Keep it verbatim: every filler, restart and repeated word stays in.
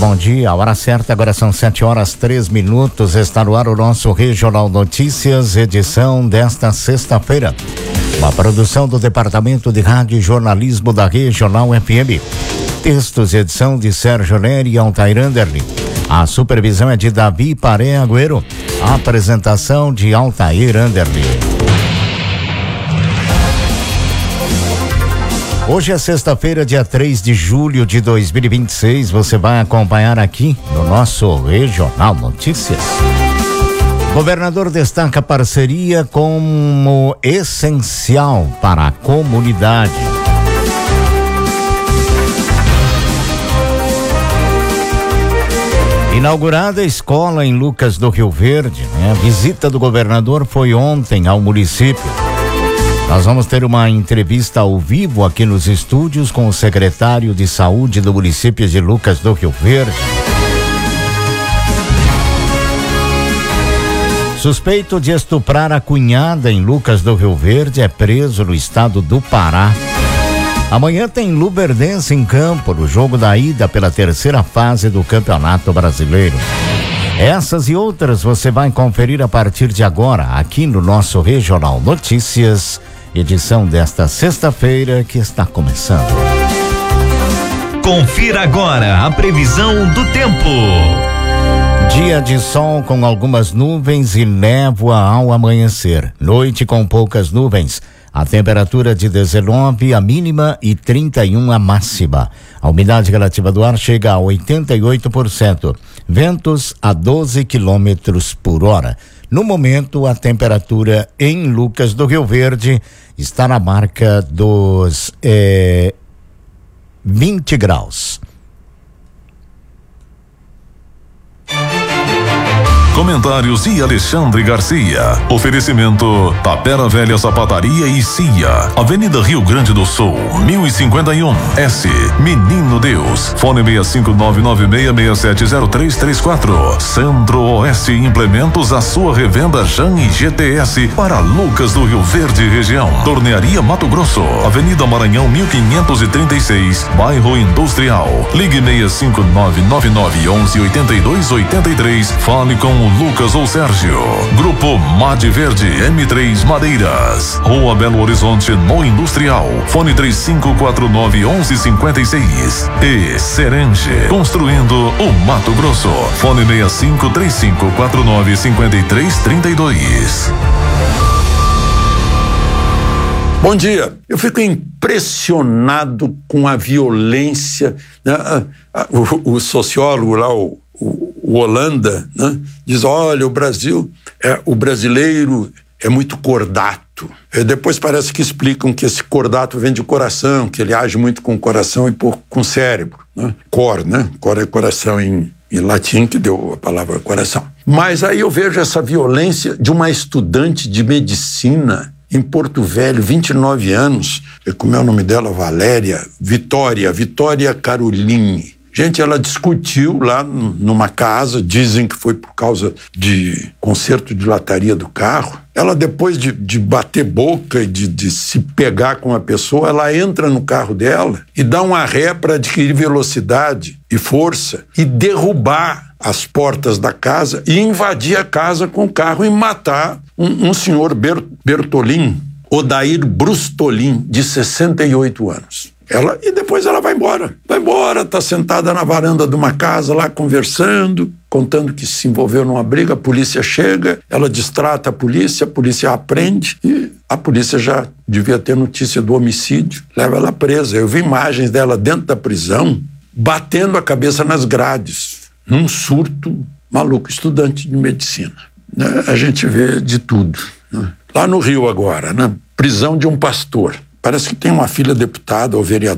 bom dia. A hora certa agora são sete horas três minutos. Está no ar o nosso Regional Notícias, edição desta sexta-feira. Uma produção do Departamento de Rádio e Jornalismo da Regional F M. Textos e edição de Sérgio Nery e Altair Anderli. A supervisão é de Davi Paré Agüero. A apresentação de Altair Anderli. Hoje é sexta-feira, dia três de julho de dois mil e vinte e seis. Você vai acompanhar aqui no nosso Regional Notícias. O governador destaca a parceria como essencial para a comunidade. Inaugurada a escola em Lucas do Rio Verde, né? A visita do governador foi ontem ao município. Nós vamos ter uma entrevista ao vivo aqui nos estúdios com o secretário de Saúde do município de Lucas do Rio Verde. Suspeito de estuprar a cunhada em Lucas do Rio Verde é preso no estado do Pará. Amanhã tem Luverdense em campo no jogo da ida pela terceira fase do Campeonato Brasileiro. Essas e outras você vai conferir a partir de agora aqui no nosso Regional Notícias, edição desta sexta-feira que está começando. Confira agora a previsão do tempo. Dia de sol com algumas nuvens e névoa ao amanhecer. Noite com poucas nuvens. A temperatura de dezenove a mínima e trinta e um a máxima. A umidade relativa do ar chega a oitenta e oito por cento. Ventos a doze quilômetros por hora. No momento, a temperatura em Lucas do Rio Verde está na marca dos eh, vinte graus. Comentários de Alexandre Garcia. Oferecimento Tapera Velha Sapataria e Cia. Avenida Rio Grande do Sul, mil e cinquenta e um. S. Menino Deus. Fone seis cinco nove nove seis seis sete zero três três quatro. Centro-Oeste Implementos, a sua revenda Jan e G T S para Lucas do Rio Verde região. Tornearia Mato Grosso. Avenida Maranhão mil quinhentos e trinta e seis. Bairro Industrial. Ligue seis cinco nove nove nove onze oitenta e dois oitenta e três. Fale com o Lucas ou Sérgio. Grupo Made Verde M três Madeiras. Rua Belo Horizonte no Industrial. Fone três cinco quatro nove onze cinquenta e seis. E Serenge. Construindo o Mato Grosso. Fone seis cinco três cinco quatro nove cinco três três dois. Bom dia. Eu fico impressionado com a violência, né? O, o sociólogo lá, o O, o Holanda, né, diz: olha, o Brasil, é, o brasileiro é muito cordato. E depois parece que explicam que esse cordato vem de coração, que ele age muito com o coração e pouco com o cérebro. Né? Cor, né? Cor é coração em, em latim, que deu a palavra coração. Mas aí eu vejo essa violência de uma estudante de medicina em Porto Velho, vinte e nove anos, como é o nome dela? Valéria, Vitória, Vitória Caroline. Gente, ela discutiu lá numa casa, dizem que foi por causa de conserto de lataria do carro. Ela, depois de, de bater boca e de, de se pegar com a pessoa, ela entra no carro dela e dá uma ré para adquirir velocidade e força e derrubar as portas da casa e invadir a casa com o carro e matar um, um senhor Ber, Bertolin, Odair Brustolin, de sessenta e oito anos. Ela, e depois ela vai embora. Vai embora, tá sentada na varanda de uma casa lá conversando, contando que se envolveu numa briga, a polícia chega, ela distrata a polícia, a polícia a aprende e a polícia já devia ter notícia do homicídio, leva ela presa. Eu vi imagens dela dentro da prisão, batendo a cabeça nas grades, num surto maluco, estudante de medicina. Né? A gente vê de tudo. Né? Lá no Rio agora, né? Prisão de um pastor. Parece que tem uma filha deputada ou vereadora